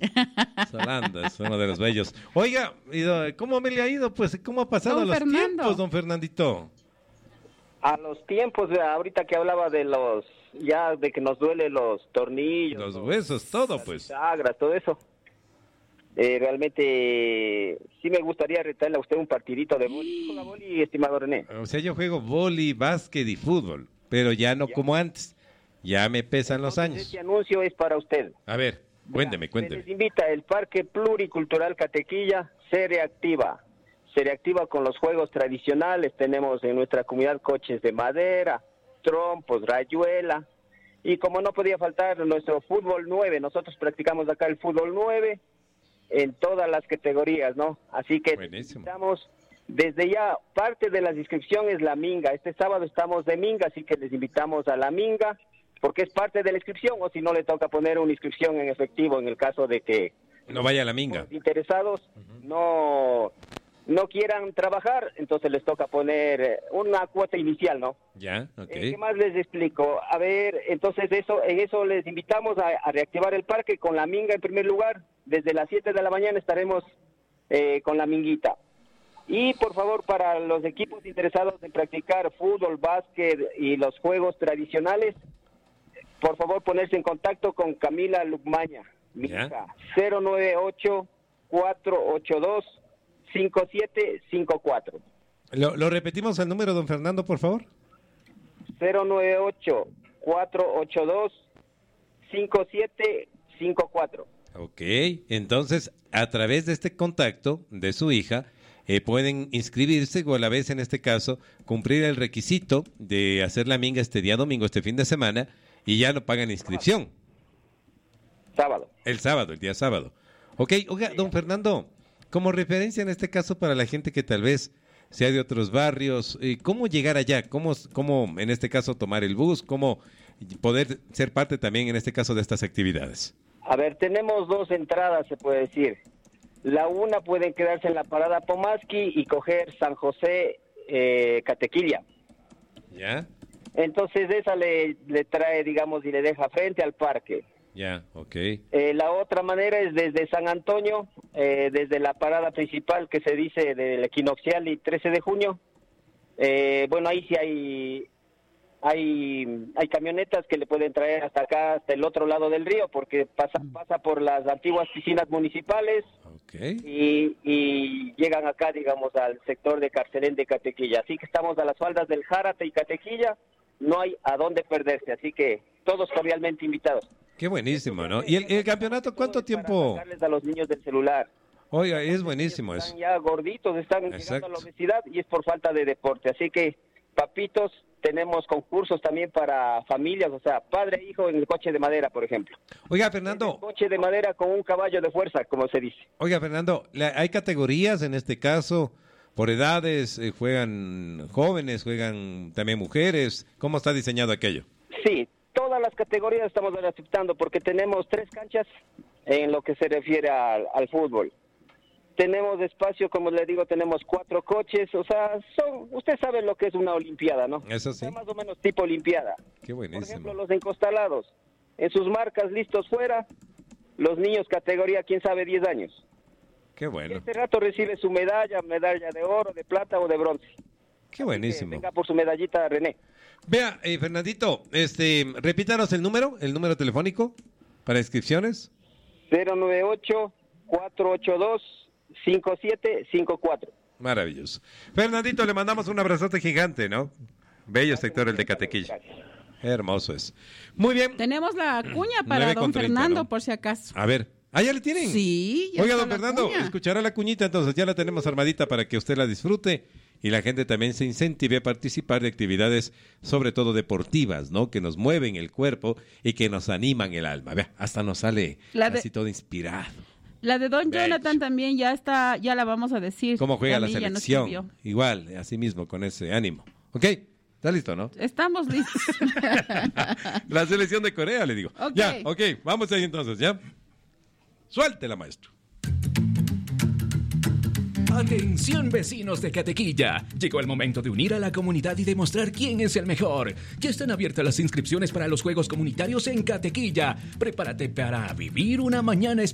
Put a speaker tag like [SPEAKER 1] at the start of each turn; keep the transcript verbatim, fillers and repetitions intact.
[SPEAKER 1] Solanda es uno de los bellos. Oiga, ¿cómo me le ha ido? Pues, ¿cómo ha pasado
[SPEAKER 2] Don
[SPEAKER 1] los
[SPEAKER 2] Fernando.
[SPEAKER 1] tiempos, don Fernandito?
[SPEAKER 3] A los tiempos, ahorita que hablaba de los, ya de que nos duele los tornillos.
[SPEAKER 1] Los huesos, todo pues.
[SPEAKER 3] Sagras, todo eso. Eh, realmente sí me gustaría retarle a usted un partidito de boli. ¿Juega boli, estimado René?
[SPEAKER 1] O sea, yo juego vóley, básquet y fútbol, pero ya no
[SPEAKER 3] Ya.
[SPEAKER 1] como antes. Ya me pesan los
[SPEAKER 3] Entonces,
[SPEAKER 1] años.
[SPEAKER 3] Este anuncio es para usted.
[SPEAKER 1] A ver, cuénteme,
[SPEAKER 3] Se
[SPEAKER 1] cuénteme.
[SPEAKER 3] les invita el Parque Pluricultural Catequilla, se reactiva. Se reactiva con los juegos tradicionales. Tenemos en nuestra comunidad coches de madera, trompos, rayuela. Y como no podía faltar, nuestro fútbol nueve. Nosotros practicamos acá el fútbol nueve en todas las categorías, ¿no? Así que
[SPEAKER 1] Buenísimo.
[SPEAKER 3] estamos desde ya, parte de las inscripciones la minga. Este sábado estamos de minga, así que les invitamos a la minga, porque es parte de la inscripción, o si no le toca poner una inscripción en efectivo en el caso de que
[SPEAKER 1] No vaya a la minga.
[SPEAKER 3] los interesados no, no quieran trabajar, entonces les toca poner eh, una cuota inicial, ¿no?
[SPEAKER 1] Ya, ok.
[SPEAKER 3] Eh, ¿Qué más les explico? A ver, entonces eso, en eso les invitamos a, a reactivar el parque con la minga en primer lugar. Desde las siete de la mañana estaremos eh, con la minguita. Y por favor, para los equipos interesados en practicar fútbol, básquet y los juegos tradicionales, por favor ponerse en contacto con Camila Lucmaña, mi
[SPEAKER 1] Ya.
[SPEAKER 3] hija, cero nueve ocho, cuatro ocho dos, cinco siete cinco cuatro.
[SPEAKER 1] ¿Lo, lo repetimos el número, don Fernando, por favor?
[SPEAKER 3] cero nueve ocho, cuatro ocho dos, cinco siete cinco cuatro.
[SPEAKER 1] Ok, entonces a través de este contacto de su hija eh, pueden inscribirse o a la vez en este caso cumplir el requisito de hacer la minga este día domingo, este fin de semana y ya no pagan inscripción.
[SPEAKER 3] Sábado.
[SPEAKER 1] El sábado, el día sábado. Ok, oiga, don Fernando, como referencia en este caso para la gente que tal vez sea de otros barrios, eh, ¿cómo llegar allá? ¿Cómo, ¿Cómo en este caso tomar el bus? ¿Cómo poder ser parte también en este caso de estas actividades?
[SPEAKER 3] A ver, tenemos dos entradas, se puede decir. La una pueden quedarse en la parada Pomaski y coger San José eh, Catequilla.
[SPEAKER 1] ¿Ya?
[SPEAKER 3] Entonces esa le, le trae, digamos, y le deja frente al parque.
[SPEAKER 1] Ya, ok.
[SPEAKER 3] Eh, la otra manera es desde San Antonio, eh, desde la parada principal que se dice del Equinoccial y trece de junio. Eh, bueno, ahí sí hay... Hay, hay camionetas que le pueden traer hasta acá, hasta el otro lado del río, porque pasa pasa por las antiguas piscinas municipales
[SPEAKER 1] Ok.
[SPEAKER 3] y, y llegan acá, digamos, al sector de Carcelén de Catequilla. Así que estamos a las faldas del Járate y Catequilla, no hay a dónde perderse, así que todos cordialmente invitados.
[SPEAKER 1] Qué buenísimo, ¿no? ¿Y el, el campeonato cuánto
[SPEAKER 3] Todo es para
[SPEAKER 1] tiempo?
[SPEAKER 3] sacarles a los niños del celular.
[SPEAKER 1] Oiga, es buenísimo eso.
[SPEAKER 3] Están ya gorditos, están llegando a
[SPEAKER 1] Exacto.
[SPEAKER 3] la obesidad y es por falta de deporte. Así que, papitos, tenemos concursos también para familias, o sea, padre e hijo en el coche de madera, por ejemplo.
[SPEAKER 1] Oiga,
[SPEAKER 3] El
[SPEAKER 1] Fernando,
[SPEAKER 3] coche de madera con un caballo de fuerza, como se dice.
[SPEAKER 1] oiga, Fernando, la- hay categorías en este caso, por edades, eh, juegan jóvenes, juegan también mujeres. ¿Cómo está diseñado aquello?
[SPEAKER 3] Sí, todas las categorías estamos aceptando porque tenemos tres canchas en lo que se refiere al, al fútbol. Tenemos espacio, como le digo, tenemos cuatro coches, o sea, son, usted sabe lo que es una olimpiada, ¿no?
[SPEAKER 1] Eso
[SPEAKER 3] O
[SPEAKER 1] sí.
[SPEAKER 3] sea, más o menos tipo olimpiada.
[SPEAKER 1] Qué
[SPEAKER 3] Por
[SPEAKER 1] buenísimo.
[SPEAKER 3] ejemplo, los encostalados, en sus marcas listos fuera, los niños categoría, quién sabe, diez años.
[SPEAKER 1] Qué bueno.
[SPEAKER 3] Este rato recibe su medalla, medalla de oro, de plata o de bronce.
[SPEAKER 1] Qué buenísimo.
[SPEAKER 3] Venga por su medallita, René.
[SPEAKER 1] Vea, eh, Fernandito, este, repítanos el número, el número telefónico para inscripciones.
[SPEAKER 3] cero nueve ocho, cuatro ocho dos, cinco siete cinco cuatro.
[SPEAKER 1] Maravilloso. Fernandito, le mandamos un abrazote gigante, ¿no? Bello sector el de Catequilla. Hermoso es. Muy bien.
[SPEAKER 2] Tenemos la cuña para
[SPEAKER 1] nueve
[SPEAKER 2] don
[SPEAKER 1] con treinta,
[SPEAKER 2] Fernando,
[SPEAKER 1] ¿no?
[SPEAKER 2] por si acaso.
[SPEAKER 1] A ver. ¿Ah, ya le tienen?
[SPEAKER 2] Sí, ya
[SPEAKER 1] Oiga,
[SPEAKER 2] está
[SPEAKER 1] don
[SPEAKER 2] la
[SPEAKER 1] Fernando,
[SPEAKER 2] cuña.
[SPEAKER 1] escuchará la cuñita, entonces ya la tenemos armadita para que usted la disfrute y la gente también se incentive a participar de actividades, sobre todo deportivas, ¿no? Que nos mueven el cuerpo y que nos animan el alma. Vea, hasta nos sale
[SPEAKER 2] La de-
[SPEAKER 1] así todo inspirado.
[SPEAKER 2] La de don
[SPEAKER 1] Bello.
[SPEAKER 2] Jonathan también ya está, ya la vamos a decir.
[SPEAKER 1] ¿Cómo juega la
[SPEAKER 2] También ya nos
[SPEAKER 1] selección?
[SPEAKER 2] escribió.
[SPEAKER 1] Igual, así mismo, con ese ánimo. ¿Ok? ¿Está listo, no?
[SPEAKER 2] Estamos listos.
[SPEAKER 1] La selección de Corea, le digo.
[SPEAKER 2] Ok.
[SPEAKER 1] Ya, ok, vamos ahí entonces, ¿ya? Suéltela, maestro.
[SPEAKER 4] Atención vecinos de Catequilla, llegó el momento de unir a la comunidad y demostrar quién es el mejor. Ya están abiertas las inscripciones para los juegos comunitarios en Catequilla. Prepárate para vivir una mañana especial.